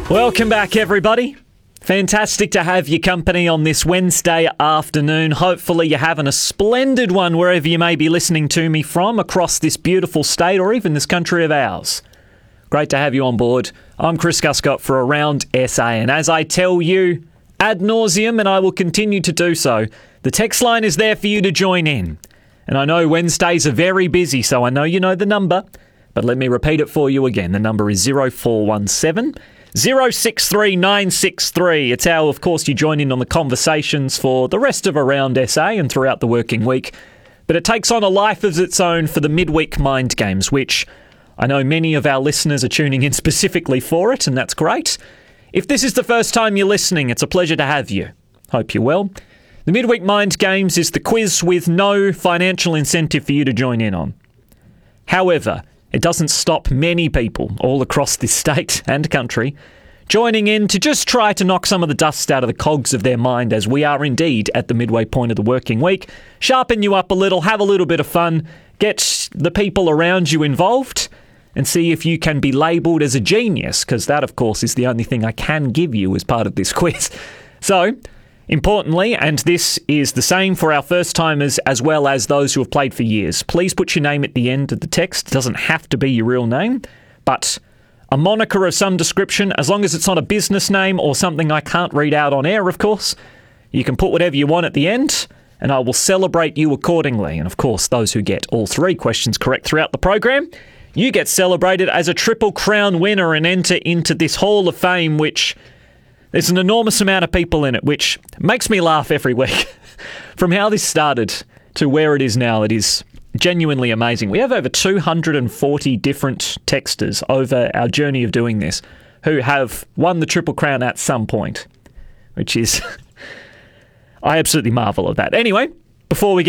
Welcome back, everybody. Fantastic to have your company on this Wednesday afternoon. Hopefully you're having a splendid one wherever you may be listening to me from across this beautiful state or even this country of ours. Great to have you on board. I'm Chris Guscott for Around SA, and as I tell you ad nauseum, and I will continue to do so, the text line is there for you to join in. And I know Wednesdays are very busy, so I know you know the number, but let me repeat it for you again. The number is 0417 063 963. It's how, of course, you join in on the conversations for the rest of Around SA and throughout the working week. But it takes on a life of its own for the midweek mind games, which I know many of our listeners are tuning in specifically for it, and that's great. If this is the first time you're listening, it's a pleasure to have you. Hope you're well. The midweek mind games is the quiz with no financial incentive for you to join in on. However, it doesn't stop many people all across this state and country joining in to just try to knock some of the dust out of the cogs of their mind, as we are indeed at the midway point of the working week. Sharpen you up a little, have a little bit of fun, get the people around you involved, and see if you can be labelled as a genius, because that, of course, is the only thing I can give you as part of this quiz. So, importantly, and this is the same for our first-timers as well as those who have played for years, please put your name at the end of the text. It doesn't have to be your real name, but a moniker of some description, as long as it's not a business name or something I can't read out on air, of course. You can put whatever you want at the end, and I will celebrate you accordingly. And, of course, those who get all three questions correct throughout the program, you get celebrated as a Triple Crown winner and enter into this Hall of Fame, which there's an enormous amount of people in it, which makes me laugh every week. From how this started to where it is now, it is genuinely amazing. We have over 240 different texters over our journey of doing this who have won the Triple Crown at some point, which is... I absolutely marvel at that. Anyway, before we get